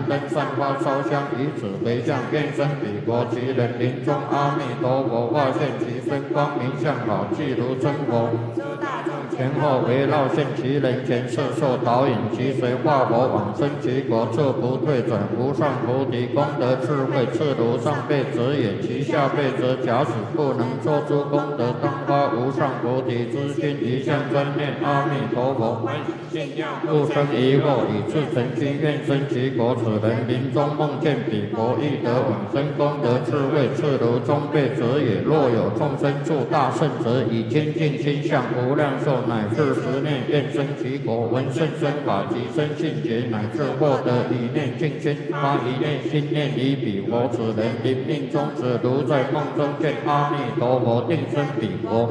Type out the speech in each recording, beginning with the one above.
灯散发烧香，以此为相，愿生彼国，其人临终。阿弥陀佛，化现其身，光明相好，即如真佛。前后围绕现其人前，摄受导引其随，化佛往生其国，彻不退转。无上菩提功德智慧，次如上辈者也，其下辈者假使不能作诸功德，当发无上菩提之心，一向专念阿弥陀佛。不生疑惑，以至诚心愿生其国。此人临终梦见彼国，亦得往生功德智慧，次如中辈者也。若有众生住大圣者，以清净心相无量寿，乃至10念愿生其国，闻圣身法及生信解，乃至获得一念净心，发一念心念以彼国。此人临命终止，如在梦中见阿弥陀佛，定生彼国。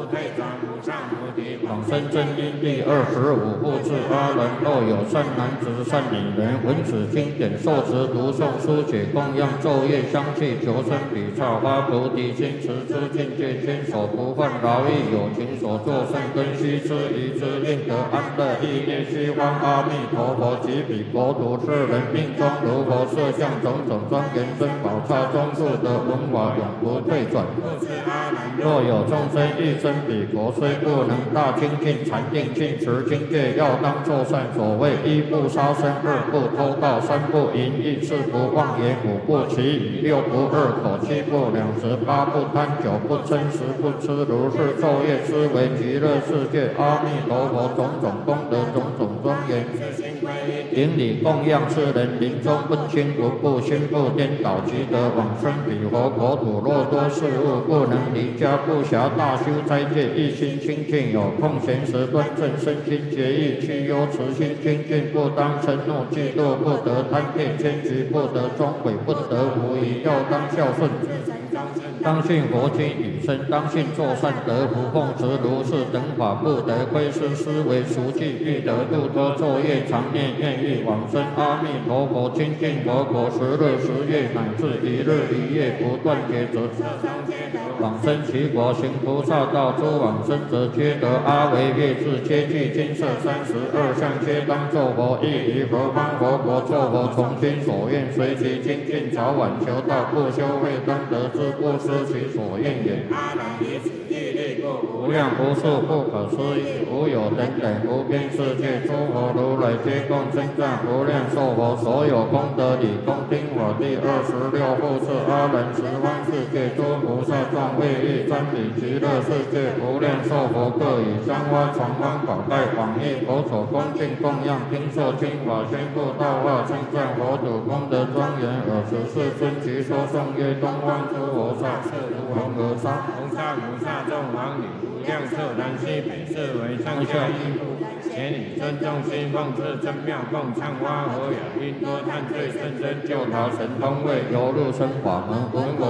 往生真因第25部至阿人，若有善男子善女人，闻此经典，受持读诵书写供养昼夜相继，求生彼刹，发菩提心，持之境界，坚守不犯劳役，有情所作善根须知，宜之令得安乐，意念虚妄。阿弥陀佛，及彼国土世人命中如佛设相，种种庄严珍宝刹中住得文法，永不退转。若有众生欲生彼国，虽不能大精进禅定净持境界，要当作善。所谓1不杀生，2不偷盗，3不淫逸，4不妄言，5不绮语，6不恶口，7不两舌，8不贪酒，不嗔10不痴。如是昼夜思维极乐世界阿弥陀佛种种功德，种种庄严。顶礼供养世人，临终不轻不怖，心不颠倒，即得往生彼佛国土。若多事物不能离家，不暇大修斋戒，一心清净，有空闲时端正身心节义，去忧慈心精进，不当嗔怒嫉妒，不得贪恋迁居，不得装鬼，不得无疑，要当孝顺。当信佛经语声，当信作善得福，奉持如是等法，不得窥视思维熟记，欲得度脱作业，常念愿欲往生阿弥陀佛，亲近佛国10日10夜，乃至1日1夜不断解则往生其国。行菩萨道，诸往生者皆得阿惟越致，皆具金色32相，皆当作佛。亦于何方佛国作佛，从心所愿，随其精进，早晚求道，不修慧当得之，不失其所愿也。无量无数不可思议，无有等等无边世界，诸佛如来皆共称赞无量寿佛，所有功德理，恭听我第26部至阿人十方世界诸菩萨众为欲瞻礼极乐世界无量寿佛，各以香花传光宝盖广益佛所恭敬供养，听受经法宣布道化，称赞佛土功德庄严。尔时世尊即说颂曰：东方诸佛刹，色如恒河沙，红沙母刹众王女，无量色南西北，是为上下一部。且你尊重心奉至真妙供，唱花和雅音多叹最甚深，救逃神通位，游入生法门，闻我